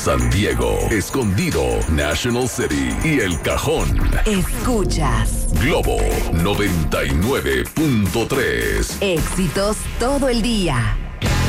San Diego, Escondido, National City y El Cajón. Escuchas Globo 99.3. Éxitos todo el día.